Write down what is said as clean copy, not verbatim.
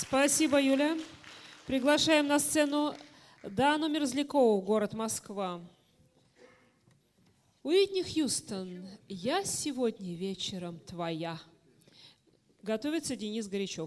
Спасибо, Юля. Приглашаем на сцену Дану Мерзлякову, город Москва. Уитни Хьюстон, «Я сегодня вечером твоя». Готовится Денис Горячев.